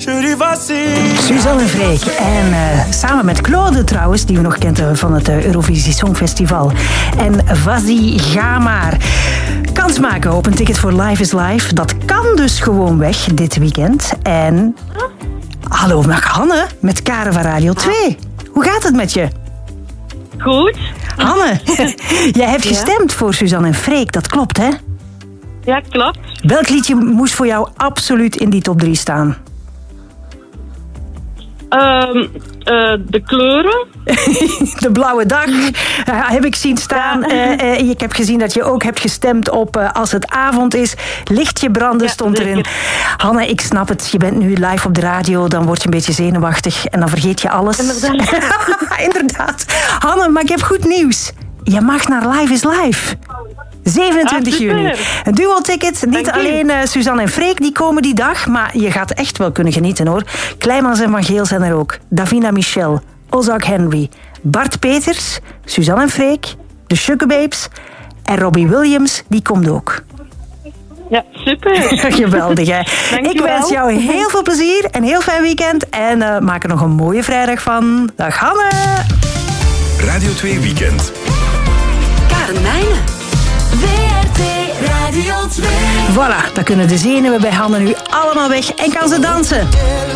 Suzanne en Freek. En samen met Claude trouwens, die we nog kenden van het Eurovisie Songfestival. En Vazi, ga maar. Kans maken op een ticket voor Live is Live. Dat kan dus gewoon weg dit weekend. En hallo, met Hanne, met Karen van Radio 2. Hoe gaat het met je? Goed. Hanne, jij hebt gestemd voor Suzanne en Freek, dat klopt, hè? Ja, klopt. Welk liedje moest voor jou absoluut in die top 3 staan? De kleuren. De blauwe dag heb ik zien staan. Ik heb gezien dat je ook hebt gestemd op Als het avond is. Lichtje branden stond erin. Hanne, ik snap het. Je bent nu live op de radio. Dan word je een beetje zenuwachtig. En dan vergeet je alles. Inderdaad. Hanne, maar ik heb goed nieuws. Je mag naar Live is Live. 27 juni. Een duo-ticket. Niet alleen Suzanne en Freek die komen die dag. Maar je gaat echt wel kunnen genieten, hoor. Kleimans en Van Geel zijn er ook. Davina Michel. Ozark Henry. Bart Peters. Suzanne en Freek. De Sugababes. En Robbie Williams, die komt ook. Ja, super. Geweldig, hè? Ik wens jou heel veel plezier. Een heel fijn weekend. En maak er nog een mooie vrijdag van. Dag, Hanne. Radio 2 Weekend. Karen Meijnen. WRT Radio 2. Voilà, dan kunnen de zenuwen bij Hanne nu allemaal weg en kan ze dansen.